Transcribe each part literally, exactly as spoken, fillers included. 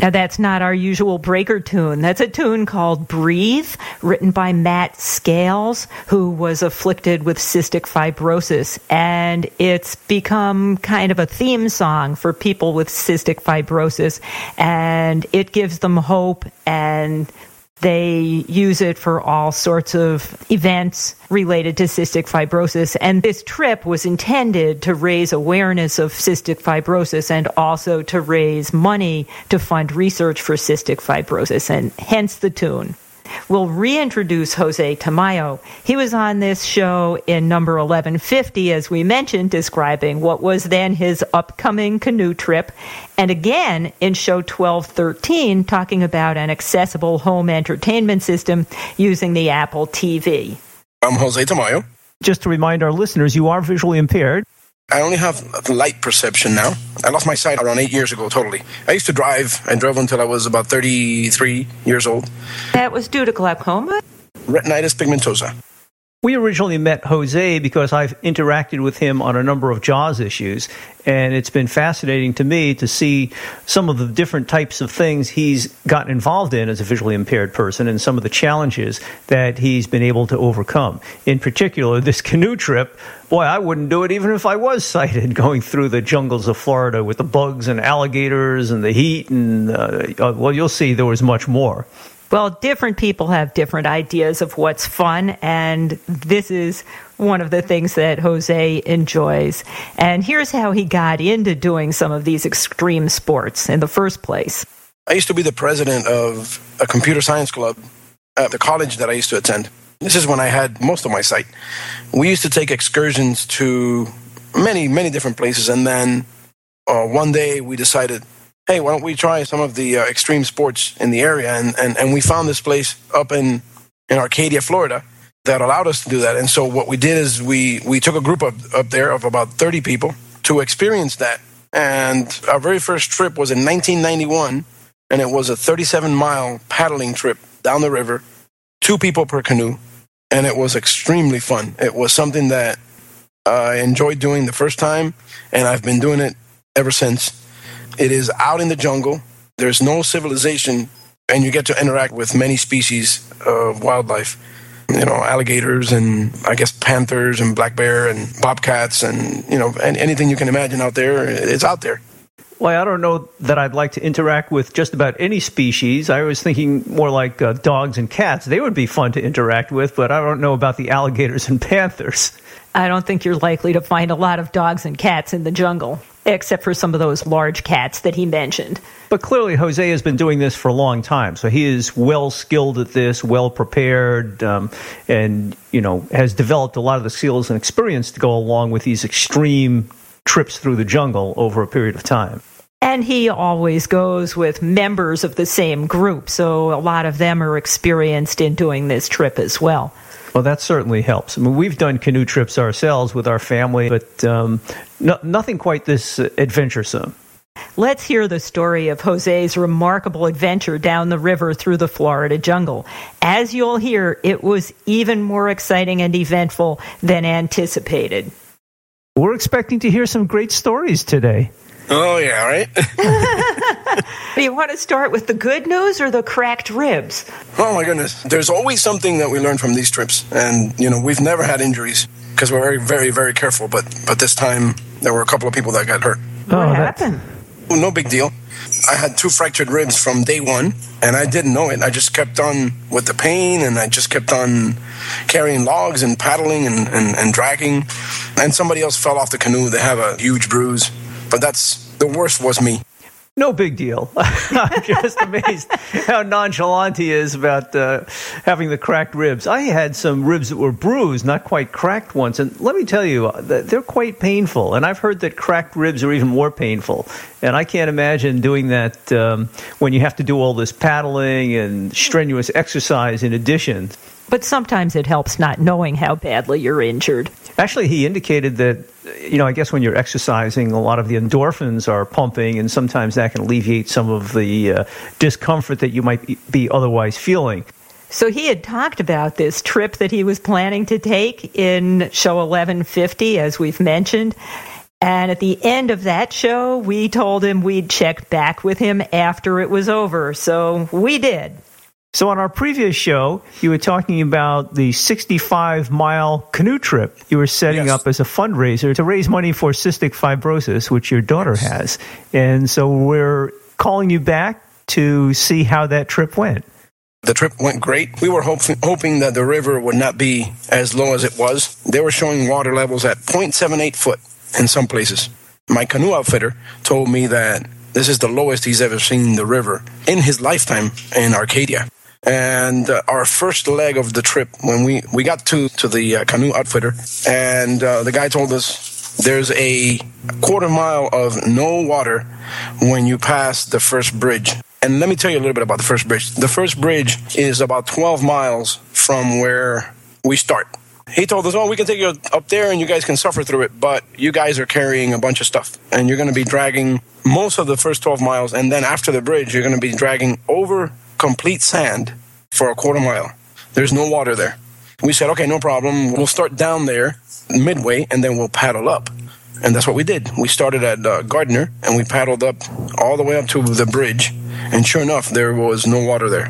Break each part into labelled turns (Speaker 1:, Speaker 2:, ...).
Speaker 1: Now, that's not our usual breaker tune. That's a tune called Breathe, written by Matt Scales, who was afflicted with cystic fibrosis. And it's become kind of a theme song for people with cystic fibrosis. And it gives them hope, and they use it for all sorts of events related to cystic fibrosis. And this trip was intended to raise awareness of cystic fibrosis and also to raise money to fund research for cystic fibrosis, and hence the tune. We'll reintroduce Jose Tamayo. He was on this show in number eleven fifty, as we mentioned, describing what was then his upcoming canoe trip, and again in show twelve thirteen, talking about an accessible home entertainment system using the Apple T V.
Speaker 2: I'm Jose Tamayo.
Speaker 3: Just to remind our listeners, you are visually impaired.
Speaker 2: I only have light perception now. I lost my sight around eight years ago, totally. I used to drive. I drove until I was about thirty-three years old.
Speaker 1: That was due to glaucoma?
Speaker 2: Retinitis pigmentosa.
Speaker 3: We originally met Jose because I've interacted with him on a number of JAWS issues, and it's been fascinating to me to see some of the different types of things he's gotten involved in as a visually impaired person and some of the challenges that he's been able to overcome. In particular, this canoe trip, boy, I wouldn't do it even if I was sighted, going through the jungles of Florida with the bugs and alligators and the heat, and, uh, well, you'll see there was much more.
Speaker 1: Well, different people have different ideas of what's fun, and this is one of the things that Jose enjoys. And here's how he got into doing some of these extreme sports in the first place.
Speaker 2: I used to be the president of a computer science club at the college that I used to attend. This is when I had most of my sight. We used to take excursions to many, many different places, and then uh, one day we decided, hey, why don't we try some of the uh, extreme sports in the area? And, and, and we found this place up in, in Arcadia, Florida, that allowed us to do that. And so what we did is we, we took a group of, up there of about thirty people to experience that. And our very first trip was in nineteen ninety-one, and it was a thirty-seven mile paddling trip down the river, two people per canoe, and it was extremely fun. It was something that I enjoyed doing the first time, and I've been doing it ever since. It is out in the jungle. There's no civilization, and you get to interact with many species of wildlife. You know, alligators and, I guess, panthers and black bear and bobcats and, you know, and anything you can imagine out there, it's out there.
Speaker 3: Well, I don't know that I'd like to interact with just about any species. I was thinking more like uh, dogs and cats. They would be fun to interact with, but I don't know about the alligators and panthers.
Speaker 1: I don't think you're likely to find a lot of dogs and cats in the jungle, except for some of those large cats that he mentioned.
Speaker 3: But clearly, Jose has been doing this for a long time, so he is well skilled at this, well prepared, um, and you know has developed a lot of the skills and experience to go along with these extreme trips through the jungle over a period of time.
Speaker 1: And he always goes with members of the same group, so a lot of them are experienced in doing this trip as well.
Speaker 3: Well, that certainly helps. I mean, we've done canoe trips ourselves with our family, but um, no, nothing quite this uh, adventuresome.
Speaker 1: Let's hear the story of Jose's remarkable adventure down the river through the Florida jungle. As you'll hear, it was even more exciting and eventful than anticipated.
Speaker 3: We're expecting to hear some great stories today.
Speaker 2: Oh, yeah, right?
Speaker 1: Do you want to start with the good news or the cracked ribs?
Speaker 2: Oh, my goodness. There's always something that we learn from these trips. And, you know, we've never had injuries because we're very, very, very careful. But but this time, there were a couple of people that got hurt.
Speaker 1: What oh, happened?
Speaker 2: No big deal. I had two fractured ribs from day one, and I didn't know it. I just kept on with the pain, and I just kept on carrying logs and paddling and, and, and dragging. And somebody else fell off the canoe. They have a huge bruise. But that's the worst was me.
Speaker 3: No big deal. I'm just amazed how nonchalant he is about uh, having the cracked ribs. I had some ribs that were bruised, not quite cracked ones. And let me tell you, they're quite painful. And I've heard that cracked ribs are even more painful. And I can't imagine doing that um, when you have to do all this paddling and strenuous exercise in addition.
Speaker 1: But sometimes it helps not knowing how badly you're injured.
Speaker 3: Actually, he indicated that, you know, I guess when you're exercising, a lot of the endorphins are pumping, and sometimes that can alleviate some of the uh, discomfort that you might be otherwise feeling.
Speaker 1: So he had talked about this trip that he was planning to take in show eleven fifty, as we've mentioned. And at the end of that show, we told him we'd check back with him after it was over. So we did.
Speaker 3: So on our previous show, you were talking about the sixty-five mile canoe trip you were setting
Speaker 2: Yes.
Speaker 3: up as a fundraiser to raise money for cystic fibrosis, which your daughter has. And so we're calling you back to see how that trip went.
Speaker 2: The trip went great. We were hope- hoping that the river would not be as low as it was. They were showing water levels at zero point seven eight foot in some places. My canoe outfitter told me that this is the lowest he's ever seen the river in his lifetime in Arcadia. And uh, our first leg of the trip, when we, we got to, to the uh, canoe outfitter, and uh, the guy told us there's a quarter mile of no water when you pass the first bridge. And let me tell you a little bit about the first bridge. The first bridge is about twelve miles from where we start. He told us, oh, we can take you up there and you guys can suffer through it, but you guys are carrying a bunch of stuff. And you're going to be dragging most of the first twelve miles, and then after the bridge, you're going to be dragging over complete sand for a quarter mile. There's no water there. We said, okay, no problem. We'll start down there midway, and then we'll paddle up. And that's what we did. We started at uh, Gardner, and we paddled up all the way up to the bridge. And sure enough, there was no water there.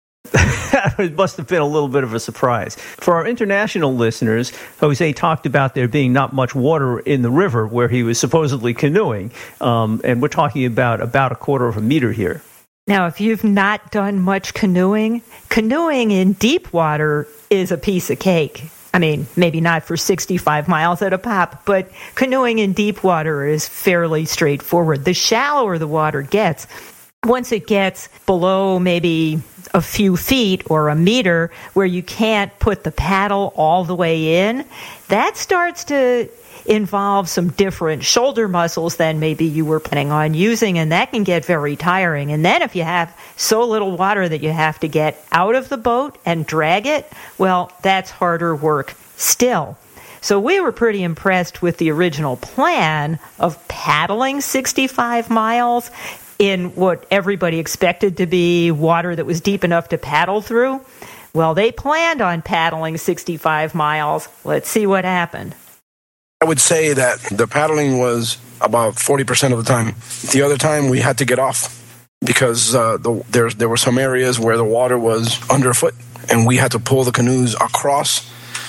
Speaker 3: It must have been a little bit of a surprise. For our international listeners, Jose talked about there being not much water in the river where he was supposedly canoeing. Um, and we're talking about about a quarter of a meter here.
Speaker 1: Now, if you've not done much canoeing, canoeing in deep water is a piece of cake. I mean, maybe not for sixty-five miles at a pop, but canoeing in deep water is fairly straightforward. The shallower the water gets, once it gets below maybe a few feet or a meter where you can't put the paddle all the way in, that starts to involve some different shoulder muscles than maybe you were planning on using, and that can get very tiring. And then if you have so little water that you have to get out of the boat and drag it, well, that's harder work still. So we were pretty impressed with the original plan of paddling sixty-five miles in what everybody expected to be water that was deep enough to paddle through. Well, they planned on paddling sixty-five miles. Let's see what happened.
Speaker 2: I would say that the paddling was about forty percent of the time. The other time we had to get off because uh, the, there, there were some areas where the water was underfoot, and we had to pull the canoes across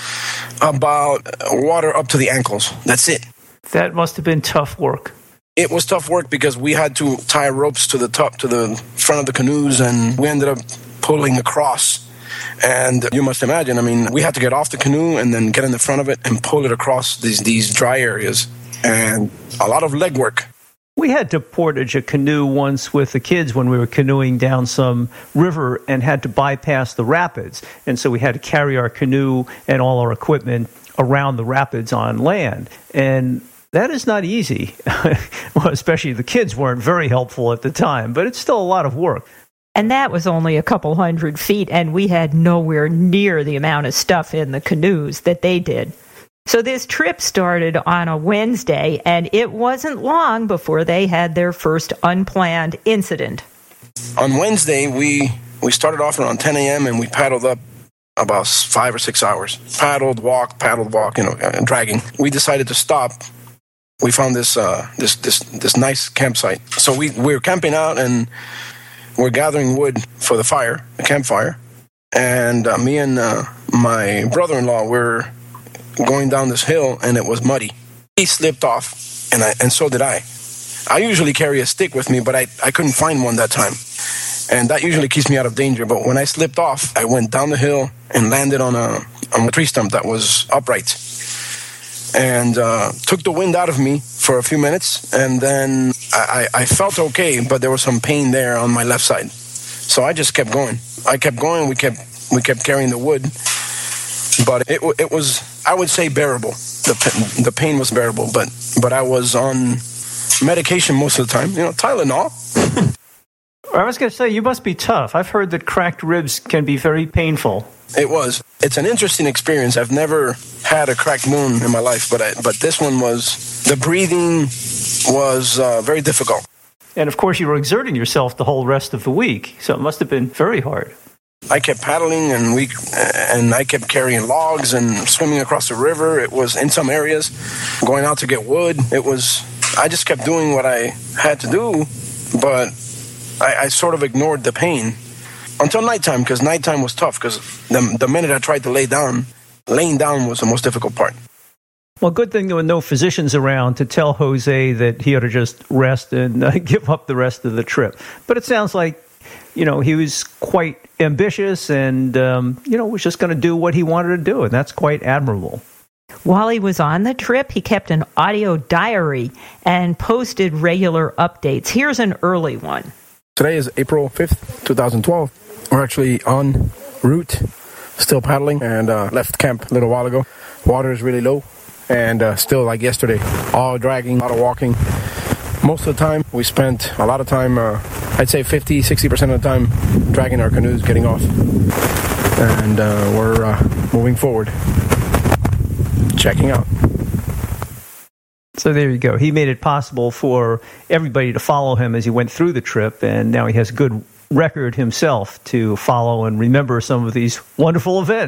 Speaker 2: about water up to the ankles. That's it.
Speaker 3: That must have been tough work.
Speaker 2: It was tough work because we had to tie ropes to the top, to the front of the canoes, and we ended up pulling across. And you must imagine, I mean, we had to get off the canoe and then get in the front of it and pull it across these, these dry areas. And a lot of leg work.
Speaker 3: We had to portage a canoe once with the kids when we were canoeing down some river and had to bypass the rapids. And so we had to carry our canoe and all our equipment around the rapids on land. And that is not easy. Well, especially the kids weren't very helpful at the time, but it's still a lot of work.
Speaker 1: And that was only a couple hundred feet, and we had nowhere near the amount of stuff in the canoes that they did. So this trip started on a Wednesday, and it wasn't long before they had their first unplanned incident.
Speaker 2: On Wednesday, we, we started off around ten a.m., and we paddled up about five or six hours. Paddled, walked, paddled, walked, you know, uh, dragging. We decided to stop. We found this uh, this this this nice campsite. So we, we were camping out, and we're gathering wood for the fire, the campfire. And uh, me and uh, my brother-in-law were going down this hill, and it was muddy. He slipped off, and I, and so did I. I usually carry a stick with me, but I, I couldn't find one that time. And that usually keeps me out of danger. But when I slipped off, I went down the hill and landed on a, on a tree stump that was upright. And uh, took the wind out of me for a few minutes, and then I, I felt okay, but there was some pain there on my left side. So I just kept going. I kept going. We kept we kept carrying the wood, but it it was, I would say, bearable. The the pain was bearable, but but I was on medication most of the time. You know, Tylenol.
Speaker 3: I was going to say, you must be tough. I've heard that cracked ribs can be very painful.
Speaker 2: It was. It's an interesting experience. I've never had a cracked bone in my life, but I, but this one was, the breathing was uh, very difficult.
Speaker 3: And of course, you were exerting yourself the whole rest of the week, so it must have been very hard.
Speaker 2: I kept paddling, and we and I kept carrying logs and swimming across the river. It was in some areas, going out to get wood. It was, I just kept doing what I had to do, but I, I sort of ignored the pain until nighttime, because nighttime was tough, because the, the minute I tried to lay down, laying down was the most difficult part.
Speaker 3: Well, good thing there were no physicians around to tell Jose that he ought to just rest and uh, give up the rest of the trip. But it sounds like, you know, he was quite ambitious and, um, you know, was just going to do what he wanted to do, and that's quite admirable.
Speaker 1: While he was on the trip, he kept an audio diary and posted regular updates. Here's an early one.
Speaker 2: Today is April fifth, twenty twelve. We're actually en route, still paddling, and uh, left camp a little while ago. Water is really low, and uh, still like yesterday, all dragging, a lot of walking. Most of the time, we spent a lot of time, uh, I'd say fifty, sixty percent of the time, dragging our canoes, getting off. And uh, we're uh, moving forward, checking out.
Speaker 3: So there you go. He made it possible for everybody to follow him as he went through the trip, and now he has a good record himself to follow and remember some of these wonderful events.